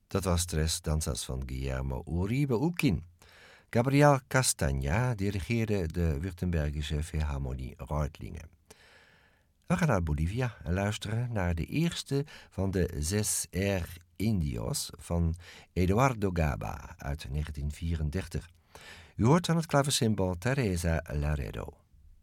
Dat was Tres Danzas van Guillermo Uribe Ukin. Gabriel Castagna dirigeerde de Württembergische Philharmonie Reutlingen. We gaan naar Bolivia en luisteren naar de eerste van de 6 Indios van Eduardo Gaba uit 1934. U hoort aan het klavecimbal Teresa Laredo.